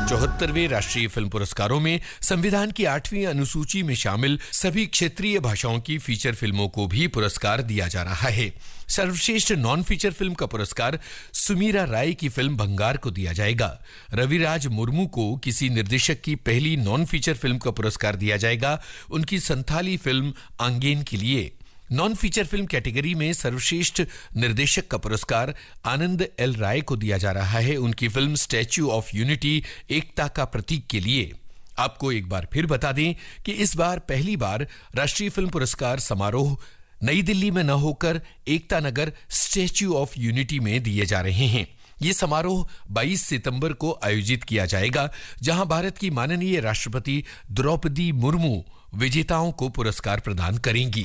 74वें राष्ट्रीय फिल्म पुरस्कारों में संविधान की 8वीं अनुसूची में शामिल सभी क्षेत्रीय भाषाओं की फीचर फिल्मों को भी पुरस्कार दिया जा रहा है। सर्वश्रेष्ठ नॉन फीचर फिल्म का पुरस्कार सुमीरा राय की फिल्म भंगार को दिया जाएगा। रविराज मुर्मू को किसी निर्देशक की पहली नॉन फीचर फिल्म का पुरस्कार दिया जाएगा, उनकी संथाली फिल्म आंगेन के लिए। नॉन फीचर फिल्म कैटेगरी में सर्वश्रेष्ठ निर्देशक का पुरस्कार आनंद एल राय को दिया जा रहा है, उनकी फिल्म स्टैच्यू ऑफ यूनिटी एकता का प्रतीक के लिए। आपको एक बार फिर बता दें कि इस बार पहली बार राष्ट्रीय फिल्म पुरस्कार समारोह नई दिल्ली में न होकर Ekta Nagar statue of unity में दिए जा रहे हैं। ये समारोह 22 सितंबर को आयोजित किया जाएगा, जहां भारत की माननीय राष्ट्रपति द्रौपदी मुर्मू विजेताओं को पुरस्कार प्रदान करेंगी।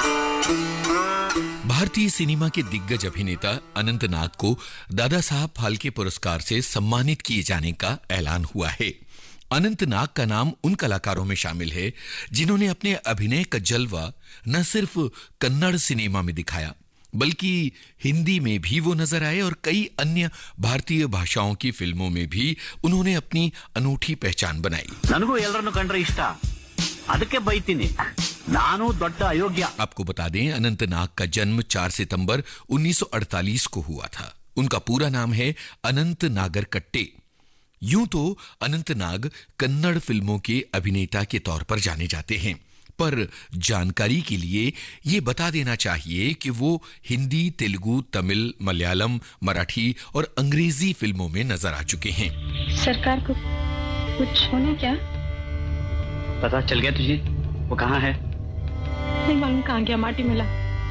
भारतीय सिनेमा के दिग्गज अभिनेता अनंत नाग को दादा साहब फाल्के पुरस्कार से सम्मानित किए जाने का ऐलान हुआ है। अनंत नाग का नाम उन कलाकारों में शामिल है जिन्होंने अपने अभिनय का जलवा न सिर्फ कन्नड़ सिनेमा में दिखाया, बल्कि हिंदी में भी वो नजर आए और कई अन्य भारतीय भाषाओं की फिल्मों में भी उन्होंने अपनी अनूठी पहचान बनाई। ननगू एल्लरन्नु कंड्रे इष्ट, अदक्के बय्तीनि, नानु दोड्ड अयोग्य। आपको बता दें, अनंत नाग का जन्म 4 सितंबर 1948 को हुआ था। उनका पूरा नाम है अनंत नागर कट्टे। यूं तो अनंत नाग कन्नड़ फिल्मों के अभिनेता के तौर पर जाने जाते हैं, पर जानकारी के लिए ये बता देना चाहिए कि वो हिंदी, तेलुगु, तमिल, मलयालम, मराठी और अंग्रेजी फिल्मों में नजर आ चुके हैं। सरकार को कुछ होना क्या? पता चल गया तुझे? वो कहाँ है? नहीं मालूम कहाँ गया, माटी मिला।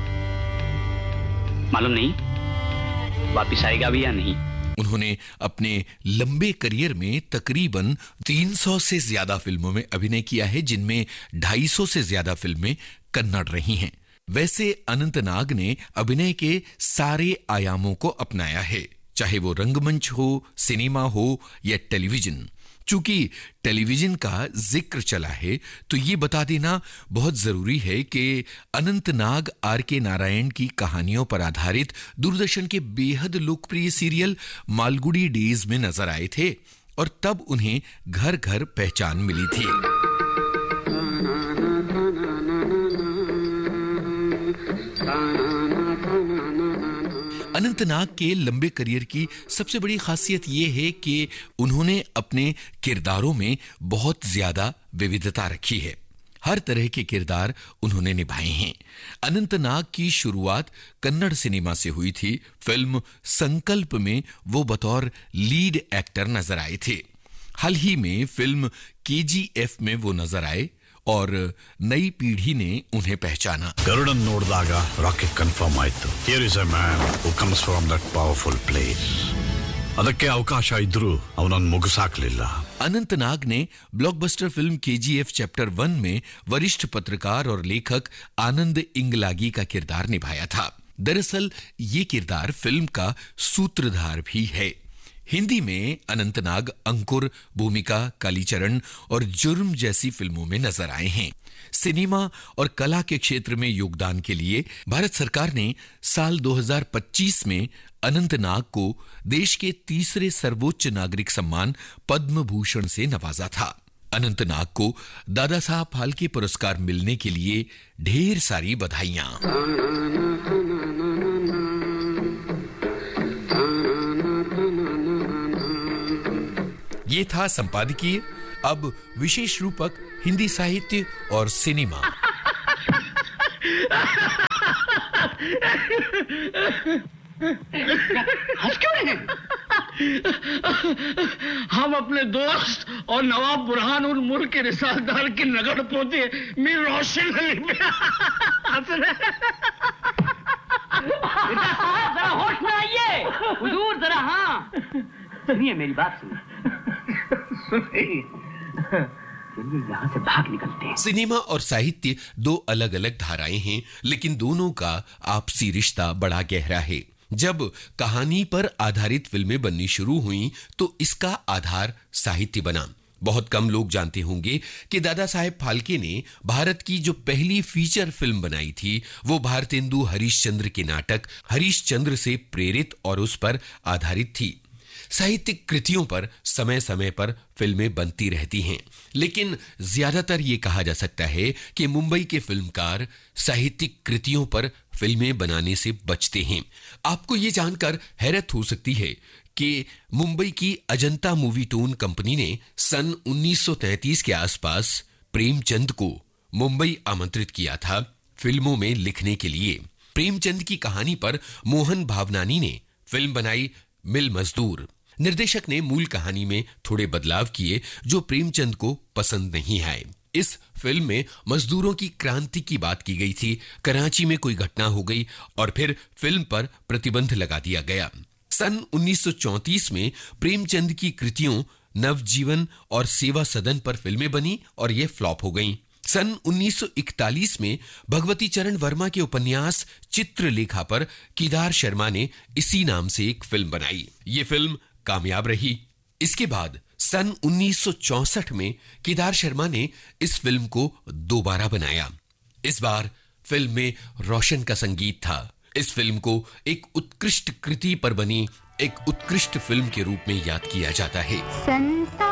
मालूम नहीं वापिस आएगा भी या नहीं। उन्होंने अपने लंबे करियर में तकरीबन 300 से ज्यादा फिल्मों में अभिनय किया है, जिनमें 250 से ज्यादा फिल्में कन्नड़ रही हैं। वैसे अनंत नाग ने अभिनय के सारे आयामों को अपनाया है, चाहे वो रंगमंच हो, सिनेमा हो या टेलीविजन। चूंकि टेलीविजन का जिक्र चला है, तो ये बता देना बहुत जरूरी है कि अनंत नाग R.K. नारायण की कहानियों पर आधारित दूरदर्शन के बेहद लोकप्रिय सीरियल मालगुडी डेज में नजर आए थे और तब उन्हें घर घर पहचान मिली थी। अनंत नाग के लंबे करियर की सबसे बड़ी खासियत यह है कि उन्होंने अपने किरदारों में बहुत ज्यादा विविधता रखी है। हर तरह के किरदार उन्होंने निभाए हैं। अनंत नाग की शुरुआत कन्नड़ सिनेमा से हुई थी। फिल्म संकल्प में वो बतौर लीड एक्टर नजर आए थे। हाल ही में फिल्म KGF में वो नजर आए और नई पीढ़ी ने उन्हें पहचाना। गरुडन नोडिदागा rocket confirm आयितु। Here is a man who comes from that powerful place. ಅದಕ್ಕೆ ಅವಕಾಶ ಇದ್ರೂ ಅವನನ್ನು ಮುಗಿಸಾಕ್ಲಿಲ್ಲ। अनंत नाग ने ब्लॉकबस्टर फिल्म KGF चैप्टर 1 में वरिष्ठ पत्रकार और लेखक आनंद इंगलागी का किरदार निभाया था। दरअसल ये किरदार फिल्म का सूत्रधार भी है। हिंदी में अनंत नाग अंकुर, भूमिका, कालीचरण और जुर्म जैसी फिल्मों में नजर आए हैं। सिनेमा और कला के क्षेत्र में योगदान के लिए भारत सरकार ने साल 2025 में अनंत नाग को देश के तीसरे सर्वोच्च नागरिक सम्मान पद्म भूषण से नवाजा था। अनंत नाग को दादा साहब फाल्के पुरस्कार मिलने के लिए ढेर सारी बधाइयां। ये था संपादकीय। अब विशेष रूपक हिंदी साहित्य और सिनेमा। हंस क्यों रहे हैं? हम अपने दोस्त और नवाब बुरहानुल मुल्क के रिसालदार के नगड़ पोते मीर रोशन अली पे हंस रहे हैं। जरा होश में आइए हुजूर, जरा। हाँ सुनिए मेरी बात, सुनिए। यहाँ से भाग निकलते हैं। सिनेमा और साहित्य दो अलग अलग धाराएं हैं, लेकिन दोनों का आपसी रिश्ता बड़ा गहरा है। जब कहानी पर आधारित फिल्में बननी शुरू हुई तो इसका आधार साहित्य बना। बहुत कम लोग जानते होंगे कि दादा साहेब फाल्के ने भारत की जो पहली फीचर फिल्म बनाई थी वो भारतेंदु हरीशचंद्र के नाटक हरीशचंद्र से प्रेरित और उस पर आधारित थी। साहित्यिक कृतियों पर समय समय पर फिल्में बनती रहती हैं, लेकिन ज्यादातर ये कहा जा सकता है कि मुंबई के फिल्मकार साहित्यिक कृतियों पर फिल्में बनाने से बचते हैं। आपको ये जानकर हैरत हो सकती है कि मुंबई की अजंता मूवी टोन कंपनी ने सन 1933 के आसपास प्रेमचंद को मुंबई आमंत्रित किया था फिल्मों में लिखने के लिए। प्रेमचंद की कहानी पर मोहन भावनानी ने फिल्म बनाई मिल मजदूर। निर्देशक ने मूल कहानी में थोड़े बदलाव किए जो प्रेमचंद को पसंद नहीं आए। इस फिल्म में मजदूरों की क्रांति की बात की गई थी। कराची में कोई घटना हो गई और फिर फिल्म पर प्रतिबंध लगा दिया गया। सन 1934 में प्रेमचंद की कृतियों नवजीवन और सेवा सदन पर फिल्में बनी और ये फ्लॉप हो गईं। सन 1941 में भगवती चरण वर्मा के उपन्यास चित्रलेखा पर केदार शर्मा ने इसी नाम से एक फिल्म बनाई। ये फिल्म कामयाब रही। इसके बाद सन 1964 में केदार शर्मा ने इस फिल्म को दोबारा बनाया। इस बार फिल्म में रोशन का संगीत था। इस फिल्म को एक उत्कृष्ट कृति पर बनी एक उत्कृष्ट फिल्म के रूप में याद किया जाता है।